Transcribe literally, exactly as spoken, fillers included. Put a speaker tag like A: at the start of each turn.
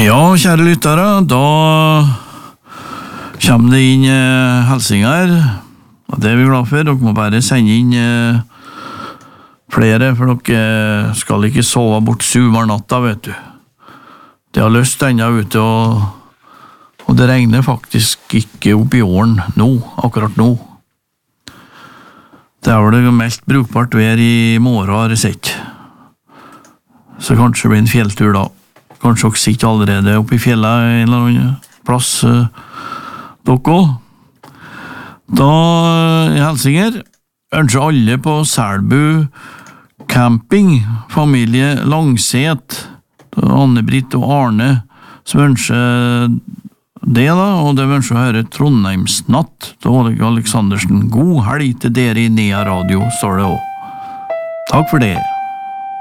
A: Ja, kjære lyttere, da kommer det inn eh, hilsinger, og det er vi glad for. Dere må bare sende inn eh, flere, for dere skal ikke sove bort sumarnatta, vet du. Det har lyst enda ute, og, og det regner faktisk ikke opp i åren nå, akkurat nå. Det er vel det meldt brukbart vær i morgen, har jeg sett. Så kanskje det blir en fjelltur da. Kanskje dere sitter allerede oppe i fjellet en eller annen plass, uh, dere også. Da, i Helsinger, ønsker alle på Selbu camping, familie Langset, Anne-Britt og Arne, som ønsker det da, og det ønsker å høre Trondheimsnatt, da var det Aleksandersen. God helg til dere i Nea Radio, står det også. Takk for det.